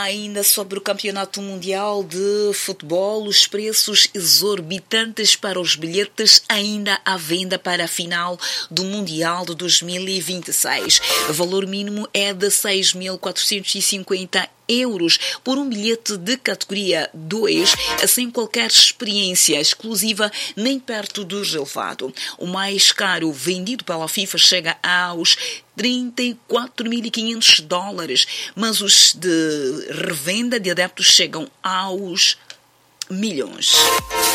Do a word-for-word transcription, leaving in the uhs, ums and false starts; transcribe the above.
Ainda sobre o Campeonato Mundial de Futebol, os preços exorbitantes para os bilhetes ainda à venda para a final do Mundial de dois mil e vinte e seis. O valor mínimo é de seis mil quatrocentos e cinquenta euros por um bilhete de categoria dois, sem qualquer experiência exclusiva nem perto do relevado. O mais caro vendido pela FIFA chega aos trinta e quatro mil e quinhentos dólares, mas os de revenda de adeptos chegam aos milhões.